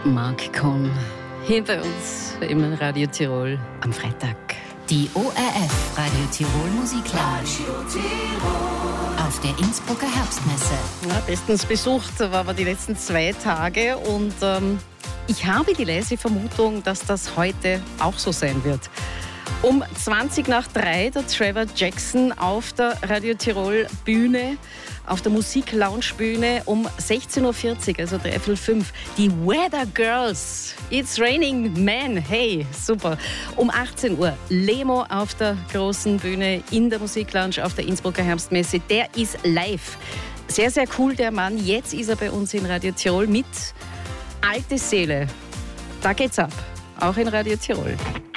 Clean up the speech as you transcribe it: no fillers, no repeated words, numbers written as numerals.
Marc Cohn hier bei uns im Radio Tirol am Freitag. Die ORF Radio Tirol Musiklounge auf der Innsbrucker Herbstmesse. Ja, bestens besucht waren wir die letzten 2 Tage und ich habe die leise Vermutung, dass das heute auch so sein wird. Um 3:20 der Trevor Jackson auf der Radio Tirol Bühne, auf der Musiklounge-Bühne um 16:40 also 5:45, die Weather Girls. It's raining men. Hey, super. Um 18 Uhr Lemo auf der großen Bühne in der Musiklounge auf der Innsbrucker Herbstmesse. Der ist live. Sehr, sehr cool, der Mann. Jetzt ist er bei uns in Radio Tirol mit Alte Seele. Da geht's ab. Auch in Radio Tirol.